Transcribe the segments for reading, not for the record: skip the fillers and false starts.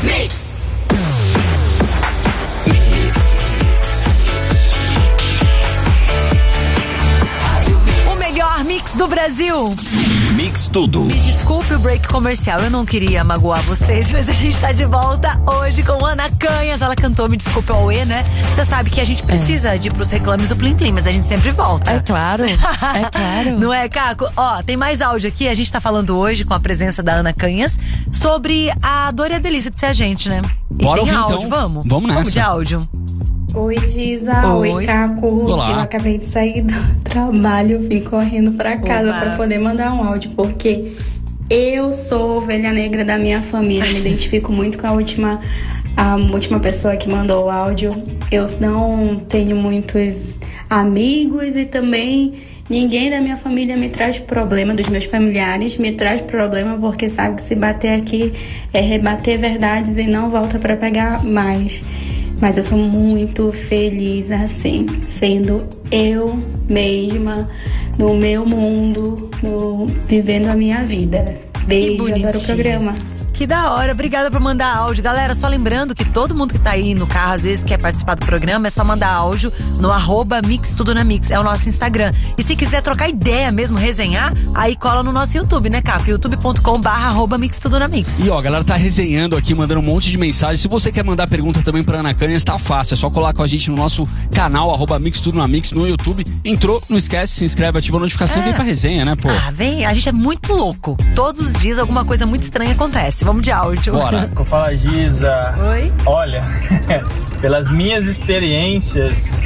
Mix. O melhor mix do Brasil. Mix Tudo. Me desculpe o break comercial, eu não queria magoar vocês, mas a gente tá de volta hoje com Ana Canhas. Ela cantou Me Desculpe ao E, né? Você sabe que a gente precisa de ir pros reclames do Plim Plim, mas a gente sempre volta. É claro, é claro. Não é, Caco? Ó, tem mais áudio aqui. A gente tá falando hoje, com a presença da Ana Canhas, sobre a dor e a delícia de ser a gente, né? E Bora tem ouvir, áudio, então. vamos? Vamos nessa. Vamos de áudio. Oi, Giza. Oi, Caco. Olá. Eu acabei de sair do trabalho, vim correndo pra casa pra poder mandar um áudio, porque eu sou ovelha negra da minha família. Me identifico muito com a última pessoa que mandou o áudio. Eu não tenho muitos amigos e também ninguém da minha família me traz problema, dos meus familiares me traz problema, porque sabe que se bater aqui é rebater verdades e não volta pra pegar mais. Mas eu sou muito feliz assim, sendo eu mesma, no meu mundo, vivendo a minha vida. Beijo, adoro o programa. Que da hora, obrigada por mandar áudio. Galera, só lembrando que todo mundo que tá aí no carro, às vezes quer participar do programa, é só mandar áudio no @mixtudonamix, é o nosso Instagram. E se quiser trocar ideia mesmo, resenhar, aí cola no nosso YouTube, né, Caco? youtube.com/mixtudonamix. E ó, a galera tá resenhando aqui, mandando um monte de mensagem. Se você quer mandar pergunta também pra Ana Canhas, tá fácil. É só colar com a gente no nosso canal, @mixtudonamix no YouTube. Entrou, não esquece, se inscreve, ativa a notificação e vem pra resenha, né, pô? Ah, vem, a gente é muito louco. Todos os dias alguma coisa muito estranha acontece. Vamos de áudio. Bora. Fala, Giza. Oi? Olha, pelas minhas experiências,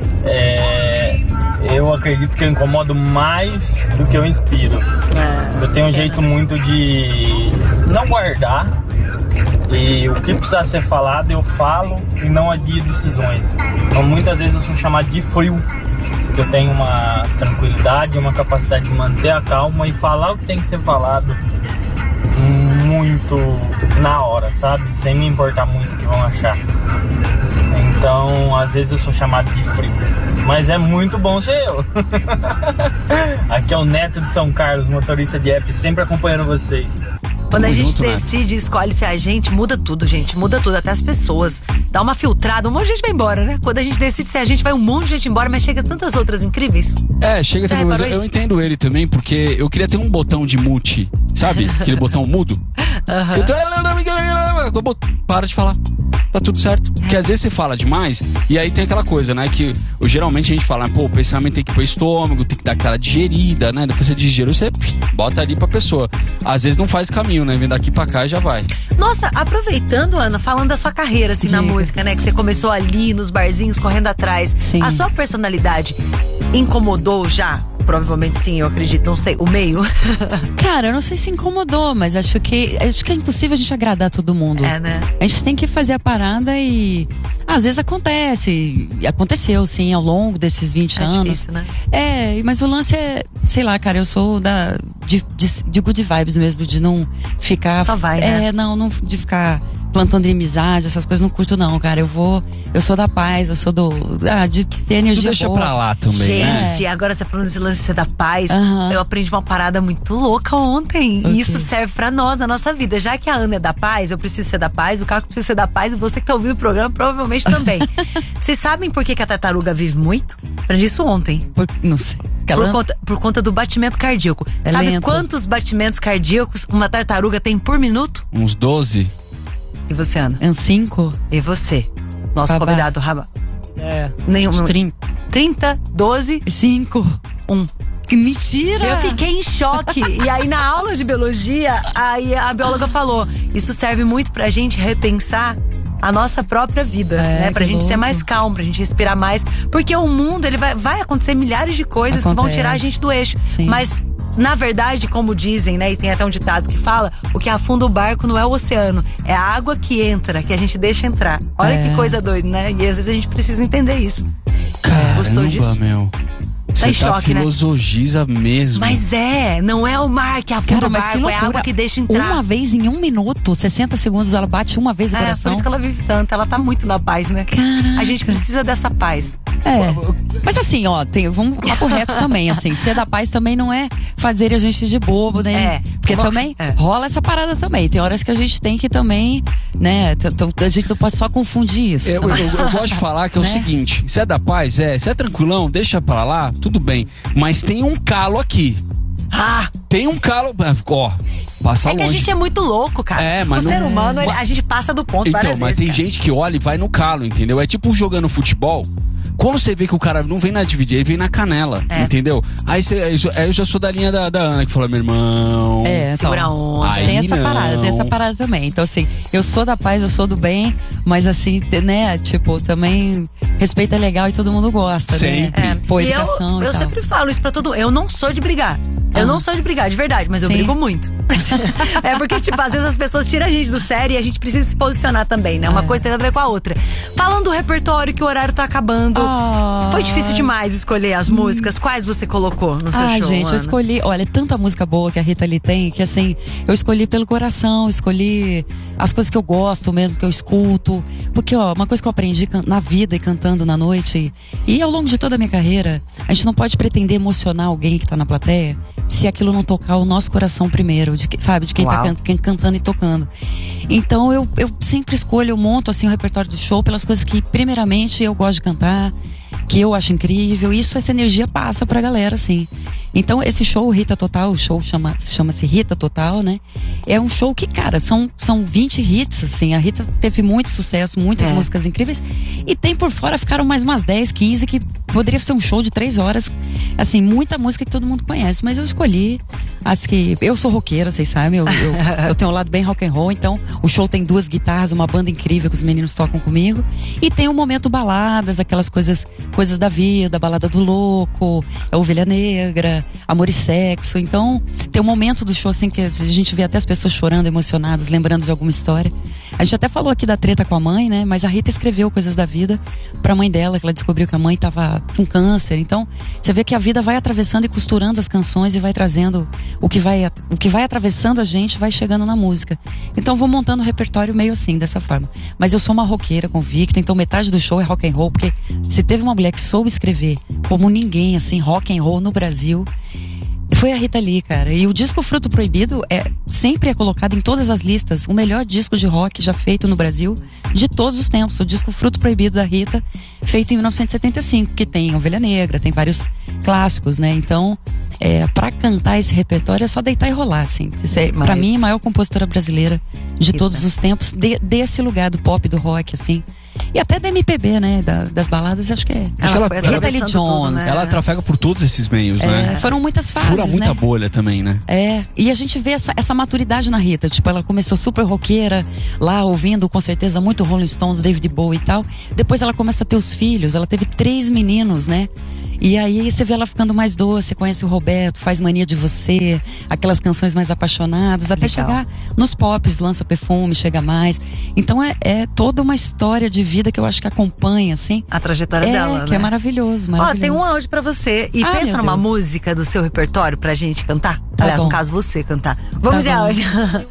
eu acredito que eu incomodo mais do que eu inspiro. Eu tenho um jeito muito de não guardar, e o que precisar ser falado eu falo e não adio decisões. Então muitas vezes eu sou chamado de frio, porque eu tenho uma tranquilidade, uma capacidade de manter a calma e falar o que tem que ser falado muito na hora, sabe? Sem me importar muito o que vão achar. Então, às vezes eu sou chamado de frio, mas é muito bom ser eu. Aqui é o Neto de São Carlos, motorista de app, sempre acompanhando vocês. Quando a gente junto, decide, escolhe ser a gente, muda tudo, gente. Muda tudo, até as pessoas. Dá uma filtrada, um monte de gente vai embora, né? Quando a gente decide ser a gente, vai um monte de gente embora, mas chega tantas outras incríveis. Chega também, mas eu entendo ele também, porque eu queria ter um botão de mute, sabe? Aquele botão mudo. Para de falar. Tá tudo certo. Porque às vezes você fala demais e aí tem aquela coisa, né? Que geralmente a gente fala, pô, o pensamento tem que ir pro estômago, tem que dar aquela digerida, né? Depois você digeriu, você bota ali pra pessoa. Às vezes não faz caminho, né? Vem daqui pra cá e já vai. Nossa, aproveitando, Ana, falando da sua carreira, assim, na música, né? Que você começou ali nos barzinhos, correndo atrás. Sim. A sua personalidade incomodou já? Provavelmente sim, eu acredito, não sei, o meio. Cara, eu não sei se incomodou, mas acho que é impossível a gente agradar todo mundo. É, né? A gente tem que fazer a parada e às vezes acontece. E aconteceu, sim, ao longo desses 20 anos. Difícil, né? Mas o lance é, sei lá, cara, eu sou de good vibes mesmo, de não ficar. Só vai, né? Não de ficar plantando inimizade, essas coisas não curto não, cara. Eu sou da paz, eu sou de ter energia Tu deixa boa. pra lá também, né? Gente, agora você falando desse lance de ser da paz, Aham. eu aprendi uma parada muito louca ontem. Ok. E isso serve pra nós, na nossa vida. Já que a Ana é da paz, eu preciso ser da paz, o Caco precisa ser da paz, e você que tá ouvindo o programa provavelmente também. Vocês sabem por que a tartaruga vive muito? Aprendi isso ontem. Não sei. Por conta do batimento cardíaco. É Sabe lento. quantos batimentos cardíacos uma tartaruga tem por minuto? Uns 12. E você, Ana? É um 5? E você? Nosso Babá. convidado, Raba. Nenhum. Uns 30. 30, 12, 5. 1. Que mentira! Eu fiquei em choque. E aí, na aula de biologia, aí a bióloga falou: isso serve muito pra gente repensar a nossa própria vida, né? Pra que gente ser louco. mais calmo, pra gente respirar mais. Porque o mundo, ele vai acontecer milhares de coisas que vão tirar a gente do eixo. Sim. Mas, na verdade, como dizem, né? E tem até um ditado que fala: o que afunda o barco não é o oceano, é a água que entra, que a gente deixa entrar. Olha que coisa doida, né? E às vezes a gente precisa entender isso. Caramba, Gostou disso? meu. Tá em choque, né? Filosofia mesmo. Mas não é o mar que afunda o barco, é a água que deixa entrar. Uma vez em 1 minuto, 60 segundos, ela bate uma vez o coração. Por isso que ela vive tanto, ela tá muito na paz, né? Caraca. A gente precisa dessa paz. Mas assim, ó, vamos lá correto também, assim, ser da paz também não é fazer a gente de bobo, né? Porque também rola essa parada também. Tem horas que a gente tem que também, né? A gente não pode só confundir isso. Eu gosto de falar que é o seguinte: se é da paz, se é tranquilão, deixa pra lá, tudo bem. Mas tem um calo aqui. Tem um calo, ó, passa longe. Que a gente é muito louco, cara. Mas o ser humano, a gente passa do ponto várias mas vezes, tem gente que olha e vai no calo, entendeu? É tipo jogando futebol. Quando você vê que o cara não vem na dividir, ele vem na canela, entendeu? Aí eu já sou da linha da Ana, que fala, meu irmão... segura a onda. Tem essa parada também. Então, assim, eu sou da paz, eu sou do bem, mas assim, né, tipo, também respeito é legal e todo mundo gosta, sempre. Né? Pô, educação eu sempre falo isso pra todo mundo. Eu não sou de brigar. Eu não sou de brigar, de verdade, mas eu brigo muito. Porque, tipo, às vezes as pessoas tiram a gente do sério e a gente precisa se posicionar também, né? Uma coisa tem a ver com a outra. Falando do repertório, que o horário tá acabando. Foi difícil demais escolher as músicas. Quais você colocou no seu show, gente, Ana? eu escolhi... Olha, tanta música boa que a Rita Lee tem, que assim, eu escolhi pelo coração, escolhi as coisas que eu gosto mesmo, que eu escuto. Porque, uma coisa que eu aprendi na vida e cantando na noite, e ao longo de toda a minha carreira, a gente não pode pretender emocionar alguém que tá na plateia se aquilo não tocar o nosso coração primeiro, de quem tá cantando e tocando. Então eu sempre escolho, eu monto assim o repertório do show pelas coisas que primeiramente eu gosto de cantar, que eu acho incrível, e essa energia passa pra galera, assim. Então esse show Rita Total, o show chama-se Rita Total, né? É um show que, cara, são 20 hits, assim. A Rita teve muito sucesso, muitas músicas incríveis, e tem por fora, ficaram mais umas 10, 15, que poderia ser um show de 3 horas, assim, muita música que todo mundo conhece, mas eu escolhi as que... Eu sou roqueira, vocês sabem, eu tenho um lado bem rock and roll, então o show tem 2 guitarras, uma banda incrível que os meninos tocam comigo, e tem um momento baladas, aquelas coisas da vida, Balada do Louco, Ovelha Negra, Amor e Sexo. Então tem um momento do show assim que a gente vê até as pessoas chorando, emocionadas, lembrando de alguma história. A gente até falou aqui da treta com a mãe, né? Mas a Rita escreveu coisas da vida pra mãe dela, que ela descobriu que a mãe tava com câncer. Então você vê que a vida vai atravessando e costurando as canções e vai trazendo o que vai atravessando a gente, vai chegando na música. Então vou montando o repertório meio assim, dessa forma. Mas eu sou uma roqueira convicta, então metade do show é rock and roll, porque se teve uma mulher que soube escrever como ninguém, assim, rock and roll no Brasil, foi a Rita Lee, cara. E o disco Fruto Proibido sempre é colocado em todas as listas, o melhor disco de rock já feito no Brasil de todos os tempos. O disco Fruto Proibido da Rita, feito em 1975, que tem Ovelha Negra, tem vários clássicos, né? Então, pra cantar esse repertório é só deitar e rolar, assim. Pra mim, a maior compositora brasileira de todos os tempos, desse lugar do pop, do rock, assim. E até da MPB, né? Das baladas, acho que é. Acho que ela Rita Lee Jones. Ela trafega por todos esses meios, né? Foram muitas fases, fura muita né? bolha também, né? E a gente vê essa maturidade na Rita. Tipo, ela começou super roqueira, lá ouvindo, com certeza, muito Rolling Stones, David Bowie e tal. Depois ela começa a ter os filhos. Ela teve 3 meninos, né? E aí você vê ela ficando mais doce, conhece o Roberto, Faz Mania de Você, aquelas canções mais apaixonadas, até chegar nos pops, Lança Perfume, Chega Mais. Então é toda uma história de vida que eu acho que acompanha, assim. A trajetória dela, que né? é maravilhoso. Ó, tem um áudio pra você. E pensa numa música do seu repertório pra gente cantar. Aliás, no caso, você cantar. Vamos de áudio.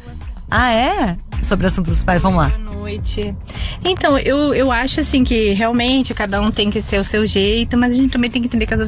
Sobre o assunto dos pais, vamos lá. Noite. Então, eu acho assim que realmente cada um tem que ter o seu jeito, mas a gente também tem que entender que as